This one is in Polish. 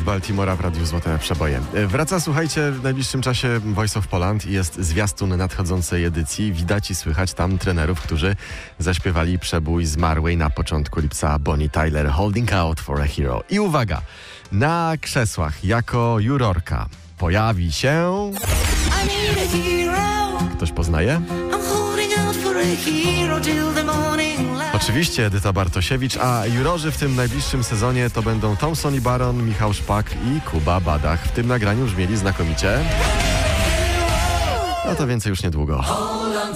Baltimora w Radiu Złote Przeboje. Wraca, słuchajcie, w najbliższym czasie Voice of Poland i jest zwiastun nadchodzącej edycji. Widać i słychać tam trenerów, którzy zaśpiewali przebój zmarłej na początku lipca Bonnie Tyler, Holding Out for a Hero. I uwaga, na krzesłach jako jurorka pojawi się... Ktoś poznaje? Oczywiście Edyta Bartosiewicz, a jurorzy w tym najbliższym sezonie to będą Thompson i Baron, Michał Szpak i Kuba Badach. W tym nagraniu brzmieli znakomicie. No to więcej już niedługo.